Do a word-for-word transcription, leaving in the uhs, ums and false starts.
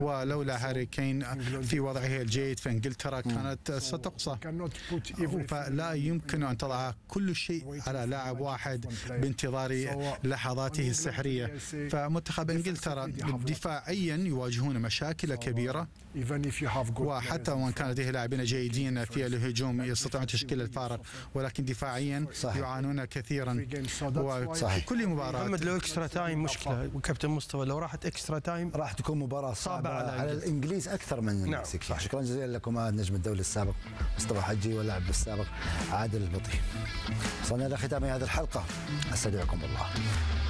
ولولا هاري كين في وضعه الجيد فإنجلترا كانت ستقصى، فلا يمكن أن تضع كل شيء على لاعب واحد بانتظار لحظاته السحرية. فمنتخب إنجلترا دفاعيا يواجهون مشاكل كبيرة، وحتى وإن كان لديه لاعبين جيدين في الهجوم يستطيعون تشكيل الفارق، ولكن دفاعيا صحيح. يعانون كثيرا. وكل مباراة محمد لو اكسترا تايم مشكلة، وكابتن مصطفى لو راحت اكسترا تايم راح تكون مباراة صعبة على, على الانجليز اكثر من المكسيك. نعم. شكرا جزيلا لكم النجم الدولي السابق مصطفى حجي واللاعب السابق عادل البطي. وصلنا الى ختام هذه الحلقة، استودعكم الله.